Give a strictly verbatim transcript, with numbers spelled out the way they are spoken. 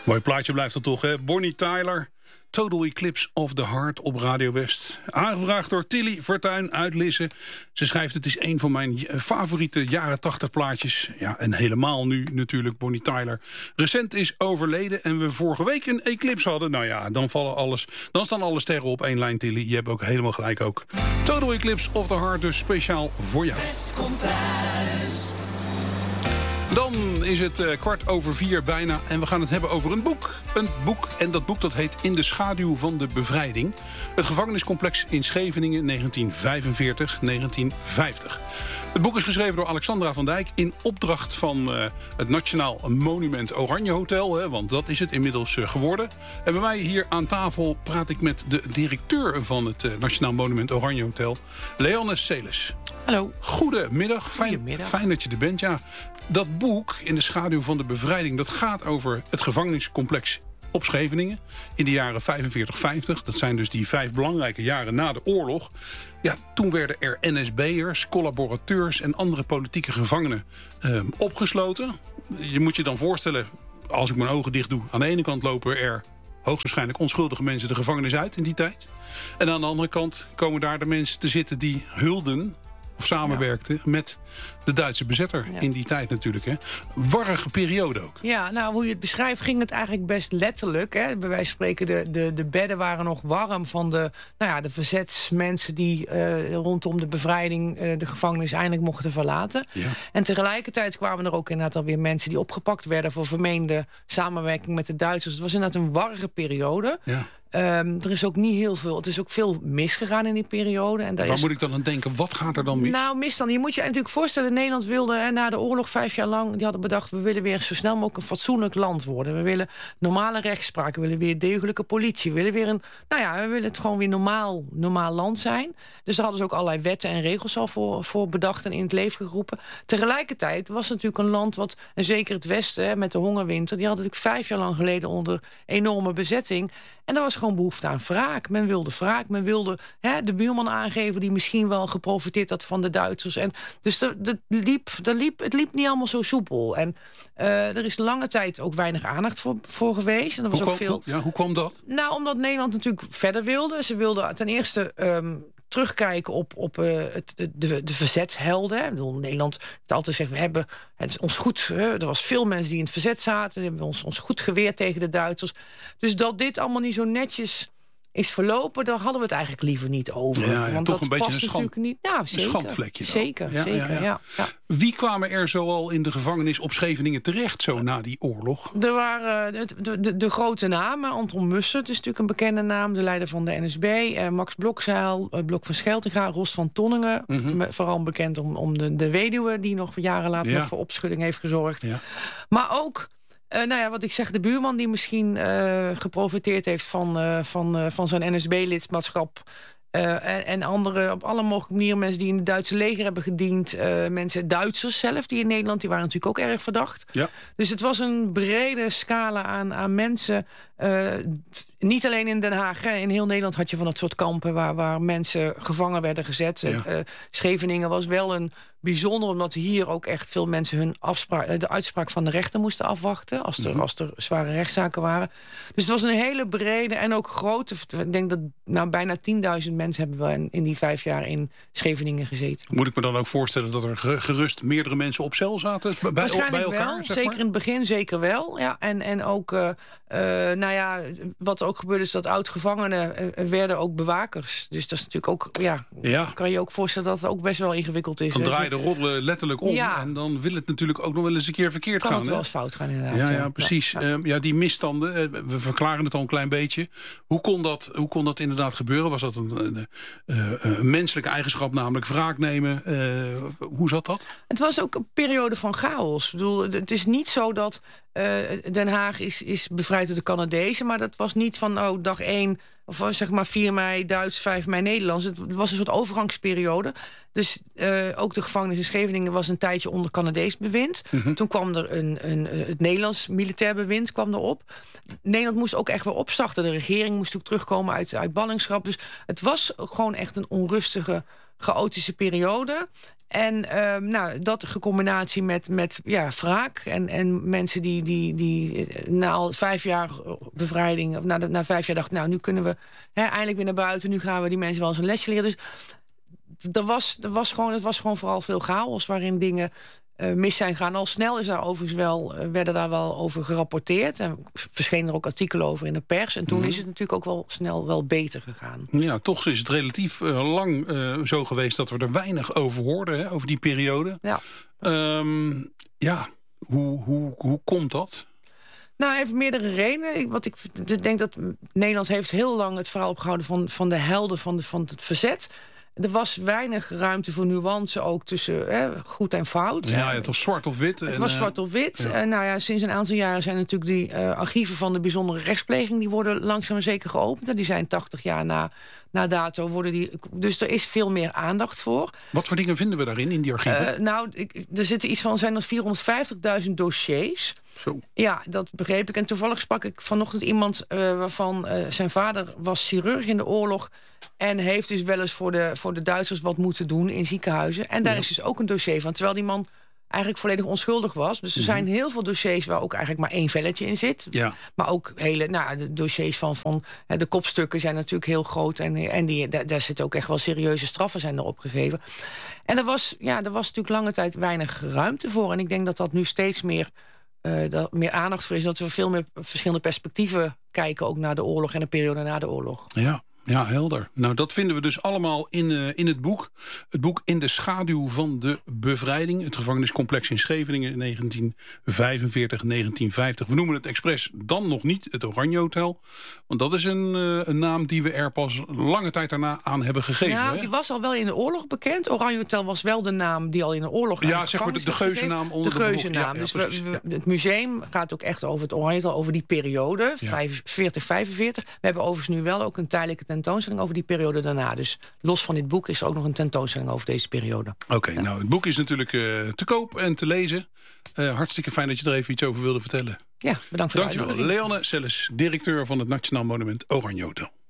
Mooi plaatje blijft er toch, hè? Bonnie Tyler, Total Eclipse of the Heart op Radio West. Aangevraagd door Tilly Fortuyn uit Lisse. Ze schrijft, het is een van mijn favoriete jaren tachtig plaatjes. Ja, en helemaal nu natuurlijk Bonnie Tyler. Recent is overleden en we vorige week een eclipse hadden. Nou ja, dan, vallen alles, dan staan alle sterren op één lijn, Tilly. Je hebt ook helemaal gelijk ook. Total Eclipse of the Heart, dus speciaal voor jou. West komt thuis. Dan is het uh, kwart over vier bijna en we gaan het hebben over een boek. Een boek en dat boek dat heet In de schaduw van de bevrijding. Het gevangeniscomplex in Scheveningen negentien vijfenveertig tot negentien vijftig. Het boek is geschreven door Alexandra van Dijk in opdracht van uh, het Nationaal Monument Oranje Hotel. Hè, want dat is het inmiddels uh, geworden. En bij mij hier aan tafel praat ik met de directeur van het uh, Nationaal Monument Oranje Hotel, Leanne Celis. Hallo. Goedemiddag. Fijn, Goedemiddag. Fijn dat je er bent. Ja, dat boek In de schaduw van de bevrijding, dat gaat over het gevangeniscomplex op Scheveningen in de jaren vijfenveertig vijftig. Dat zijn dus die vijf belangrijke jaren na de oorlog. Ja, toen werden er N S B'ers, collaborateurs en andere politieke gevangenen eh, opgesloten. Je moet je dan voorstellen, als ik mijn ogen dicht doe, aan de ene kant lopen er hoogstwaarschijnlijk onschuldige mensen de gevangenis uit in die tijd. En aan de andere kant komen daar de mensen te zitten die hulden of samenwerkten ja. met de Duitse bezetter ja. in die tijd natuurlijk. Hè. Warrige periode ook. Ja, nou, hoe je het beschrijft ging het eigenlijk best letterlijk. Hè. Bij wijze van spreken, de, de, de bedden waren nog warm van de, nou ja, de verzetsmensen die uh, rondom de bevrijding uh, de gevangenis eindelijk mochten verlaten. Ja. En tegelijkertijd kwamen er ook inderdaad alweer mensen die opgepakt werden voor vermeende samenwerking met de Duitsers. Het was inderdaad een warrige periode. Ja. Um, er is ook niet heel veel. Het is ook veel misgegaan in die periode. En daar Waar is... moet ik dan aan denken? Wat gaat er dan mis? Nou, mis dan. Je moet je natuurlijk voorstellen, Nederland wilde hè, na de oorlog vijf jaar lang, die hadden bedacht, we willen weer zo snel mogelijk een fatsoenlijk land worden. We willen normale rechtspraak, we willen weer degelijke politie. We willen weer een, nou ja, we willen het gewoon weer normaal, normaal land zijn. Dus daar hadden ze ook allerlei wetten en regels al voor, voor bedacht en in het leven geroepen. Tegelijkertijd was het natuurlijk een land wat, en zeker het Westen hè, met de hongerwinter, die hadden natuurlijk vijf jaar lang geleden onder enorme bezetting. En er was gewoon behoefte aan wraak. Men wilde wraak. Men wilde hè, de buurman aangeven die misschien wel geprofiteerd had van de Duitsers. En dus de, de liep, de liep, het liep niet allemaal zo soepel. En uh, er is lange tijd ook weinig aandacht voor, voor geweest. En er was hoe, ook kwam, veel... ja, hoe kwam dat? Nou, omdat Nederland natuurlijk verder wilde. Ze wilden ten eerste Um, terugkijken op, op uh, het, de, de verzetshelden. Ik bedoel, Nederland heeft altijd gezegd, we hebben het is ons goed. Hè, er was veel mensen die in het verzet zaten. Die hebben ons, ons goed geweerd tegen de Duitsers. Dus dat dit allemaal niet zo netjes is verlopen, daar hadden we het eigenlijk liever niet over. Ja, ja, want toch dat een beetje past een, schand, natuurlijk niet. Nou, zeker, een schandvlekje. Dan. Zeker, ja, zeker. Ja, ja. Ja, ja. Wie kwamen er zoal in de gevangenis op Scheveningen terecht, zo na die oorlog? Er waren de, de, de grote namen. Anton Mussert is natuurlijk een bekende naam, de leider van de N S B. Uh, Max Blokzeil, uh, Blok van Scheltinga, Rost van Tonningen. Mm-hmm. Vooral bekend om, om de, de weduwe die nog jaren later ja. nog voor opschudding heeft gezorgd. Ja. Maar ook Uh, nou ja, wat ik zeg, de buurman die misschien uh, geprofiteerd heeft van, uh, van, uh, van zijn N S B-lidmaatschap. Uh, en, en andere, op alle mogelijke manieren, mensen die in het Duitse leger hebben gediend. Uh, mensen, Duitsers zelf, die in Nederland, die waren natuurlijk ook erg verdacht. Ja. Dus het was een brede scala aan, aan mensen. Uh, niet alleen in Den Haag, hè. In heel Nederland had je van dat soort kampen waar, waar mensen gevangen werden gezet. Ja. Uh, Scheveningen was wel een bijzonder, omdat hier ook echt veel mensen hun afspraak, de uitspraak van de rechter moesten afwachten. Als er, mm-hmm. als er zware rechtszaken waren. Dus het was een hele brede en ook grote. Ik denk dat nou, bijna tienduizend mensen hebben we in, in die vijf jaar in Scheveningen gezeten. Moet ik me dan ook voorstellen dat er gerust meerdere mensen op cel zaten? Bij, Waarschijnlijk bij elkaar, wel. Zeg Zeker maar? in het begin, zeker wel. Ja, en, en ook, uh, uh, nou ja, wat ook gebeurde is dat oud-gevangenen uh, werden ook bewakers. Dus dat is natuurlijk ook, ja, ja. kan je ook voorstellen dat het ook best wel ingewikkeld is. Dan draai je de roddelen letterlijk om ja. en dan wil het natuurlijk ook nog wel eens een keer verkeerd kan gaan. Kan het wel hè? eens fout gaan inderdaad. Ja, ja, ja. precies. Ja, ja. Um, ja, die misstanden, uh, we verklaren het al een klein beetje. Hoe kon dat, hoe kon dat inderdaad gebeuren? Was dat een, een, een, een menselijke eigenschap, namelijk wraak nemen? Uh, hoe zat dat? Het was ook een periode van chaos. Ik bedoel, het is niet zo dat uh, Den Haag is, is bevrijd door de Canadezen, maar dat was niet van oh, dag één, of zeg maar vier mei Duits, vijf mei Nederlands. Het was een soort overgangsperiode. Dus uh, ook de gevangenis in Scheveningen was een tijdje onder Canadees bewind. Mm-hmm. Toen kwam er een, een, het Nederlands militair bewind kwam erop. Nederland moest ook echt weer opstarten. De regering moest ook terugkomen uit, uit ballingschap. Dus het was gewoon echt een onrustige chaotische periode. En uh, nou, dat in combinatie met, met ja, wraak. En, en mensen die, die, die na al vijf jaar bevrijding... of na, de, na vijf jaar dachten, nou, nu kunnen we hè, eindelijk weer naar buiten. Nu gaan we die mensen wel eens een lesje leren. Dus er was, er was gewoon, het was gewoon vooral veel chaos waarin dingen uh, mis zijn gaan. Al snel is daar overigens wel, uh, werden daar wel over gerapporteerd. En verschenen er ook artikelen over in de pers. En toen mm-hmm. is het natuurlijk ook wel snel wel beter gegaan. Ja, toch is het relatief uh, lang uh, zo geweest dat we er weinig over hoorden, hè, over die periode. Ja, um, ja hoe, hoe, hoe komt dat? Nou, even meerdere redenen. Wat ik denk dat Nederland heeft heel lang het verhaal opgehouden van, van de helden van, de, van het verzet. Er was weinig ruimte voor nuance ook tussen hè, goed en fout. Ja, het was zwart of wit. Het en, was zwart of wit. Ja. En nou ja, sinds een aantal jaren zijn natuurlijk die uh, archieven van de bijzondere rechtspleging, die worden langzaam maar zeker geopend. En die zijn tachtig jaar na, na dato. Worden die, dus er is veel meer aandacht voor. Wat voor dingen vinden we daarin, in die archieven? Uh, nou, ik, er zitten iets van, zijn er vierhonderdvijftigduizend dossiers. Zo. Ja, dat begreep ik. En toevallig sprak ik vanochtend iemand uh, waarvan uh, zijn vader was chirurg in de oorlog. En heeft dus wel eens voor de, voor de Duitsers wat moeten doen in ziekenhuizen. En daar ja. is dus ook een dossier van. Terwijl die man eigenlijk volledig onschuldig was. Dus er zijn heel veel dossiers waar ook eigenlijk maar één velletje in zit. Ja. Maar ook hele, nou, de dossiers van, van de kopstukken zijn natuurlijk heel groot. En, en die, daar, daar zitten ook echt wel serieuze straffen zijn erop gegeven. En er was, ja, er was natuurlijk lange tijd weinig ruimte voor. En ik denk dat dat nu steeds meer, uh, dat meer aandacht voor is. Dat we veel meer verschillende perspectieven kijken. Ook naar de oorlog en de periode na de oorlog. Ja. Ja, helder. Nou, dat vinden we dus allemaal in, uh, in het boek. Het boek In de schaduw van de bevrijding. Het gevangeniscomplex in Scheveningen in negentien vijfenveertig, negentien vijftig. We noemen het expres dan nog niet het Oranje Hotel. Want dat is een, uh, een naam die we er pas lange tijd daarna aan hebben gegeven. Nou, hè? die was al wel in de oorlog bekend. Oranje Hotel was wel de naam die al in de oorlog... Ja, zeg maar de, de geuzennaam onder de, de geuzennaam. Ja, dus ja, we, we, het museum gaat ook echt over het Oranje Hotel, over die periode, ja. veertig, vijfenveertig. We hebben overigens nu wel ook een tijdelijke tentoonstelling over die periode daarna. Dus los van dit boek is er ook nog een tentoonstelling over deze periode. Oké, okay, ja. nou het boek is natuurlijk uh, te koop en te lezen. Uh, hartstikke fijn dat je er even iets over wilde vertellen. Ja, bedankt voor de uitnodiging. Dankjewel. Leanne Celles, directeur van het Nationaal Monument Oranje Hotel.